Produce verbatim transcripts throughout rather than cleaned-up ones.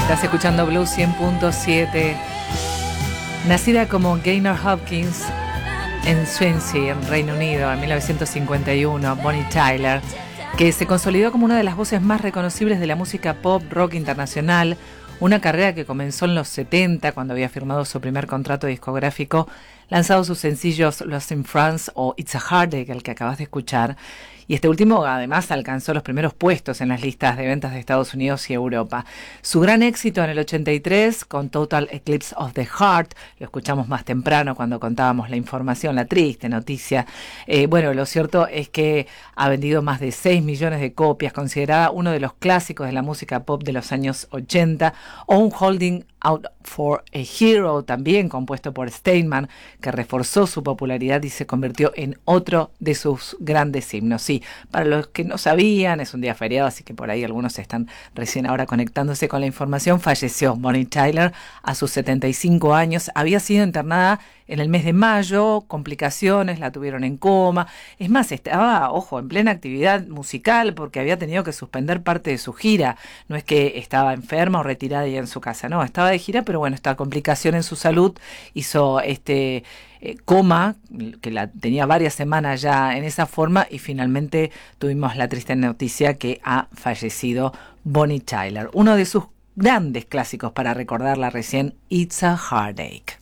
Estás escuchando Blue cien punto siete. Nacida como Gaynor Hopkins en Swansea, en Reino Unido, en mil novecientos cincuenta y uno, Bonnie Tyler, que se consolidó como una de las voces más reconocibles de la música pop rock internacional, una carrera que comenzó en los setenta, cuando había firmado su primer contrato discográfico, lanzado sus sencillos Lost in France o It's a Heartache, el que acabas de escuchar, y este último además alcanzó los primeros puestos en las listas de ventas de Estados Unidos y Europa. Su gran éxito en el ochenta y tres con Total Eclipse of the Heart, lo escuchamos más temprano cuando contábamos la información, la triste noticia. Eh, bueno, lo cierto es que ha vendido más de seis millones de copias, considerada uno de los clásicos de la música pop de los años ochenta, o un Holding Out for a Hero, también compuesto por Steinman, que reforzó su popularidad y se convirtió en otro de sus grandes himnos. Sí, para los que no sabían, es un día feriado, así que por ahí algunos están recién ahora conectándose con la información. Falleció Bonnie Tyler a sus setenta y cinco años, había sido internada en el mes de mayo, complicaciones, la tuvieron en coma. Es más, estaba, ojo, en plena actividad musical porque había tenido que suspender parte de su gira. No es que estaba enferma o retirada ya en su casa, no, estaba de gira, pero bueno, esta complicación en su salud hizo este eh, coma, que la tenía varias semanas ya en esa forma, y finalmente tuvimos la triste noticia que ha fallecido Bonnie Tyler. Uno de sus grandes clásicos para recordarla recién, It's a Heartache.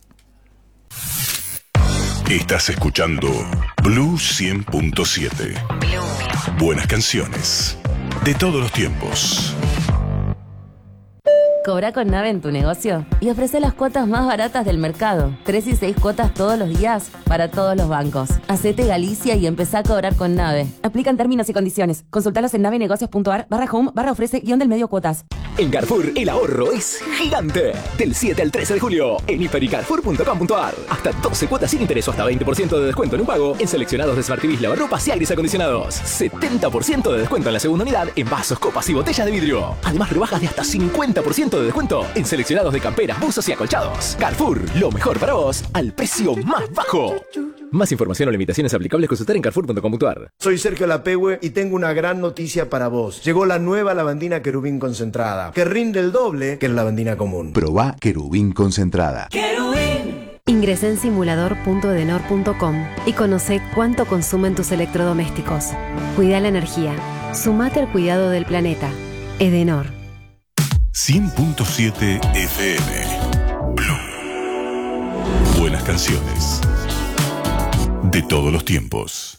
Estás escuchando Blue cien punto siete. Buenas canciones de todos los tiempos. Cobra con Nave en tu negocio y ofrece las cuotas más baratas del mercado. Tres y seis cuotas todos los días para todos los bancos. Hacete Galicia y empezá a cobrar con Nave. Aplican términos y condiciones. Consultalos en navenegocios.ar barra home barra ofrece guión del medio cuotas. En Carrefour el ahorro es gigante. Del siete al trece de julio en hiper y carrefour punto com punto a r. Hasta doce cuotas sin interés o hasta veinte por ciento de descuento en un pago en seleccionados de Smartibis, lavarropas y aires acondicionados. setenta por ciento de descuento en la segunda unidad en vasos, copas y botellas de vidrio. Además, rebajas de hasta cincuenta por ciento de descuento en seleccionados de camperas, buzos y acolchados. Carrefour, lo mejor para vos al precio más bajo. Más información o limitaciones aplicables consultar en carrefour punto com punto a r. Soy Sergio Lapehue y tengo una gran noticia para vos. Llegó la nueva lavandina Querubín concentrada, que rinde el doble que la lavandina común. Probá Querubín concentrada. ¡Querubín! Ingresé en simulador punto edenor punto com y conocé cuánto consumen tus electrodomésticos. Cuida la energía. Sumate al cuidado del planeta. Edenor. cien punto siete F M. Blue. Buenas canciones de todos los tiempos.